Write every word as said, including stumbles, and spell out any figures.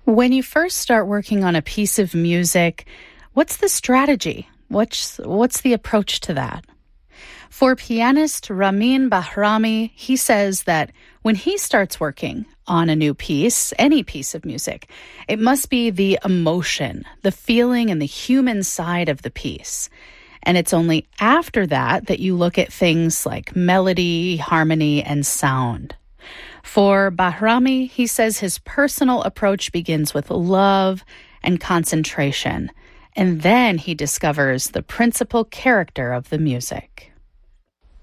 When you first start working on a piece of music, what's the strategy? What's, what's the approach to that? For pianist Ramin Bahrami, he says that when he starts working on a new piece, any piece of music, it must be the emotion, the feeling, and the human side of the piece. And it's only after that that you look at things like melody, harmony, and sound. For Bahrami, he says his personal approach begins with love and concentration, and then he discovers the principal character of the music.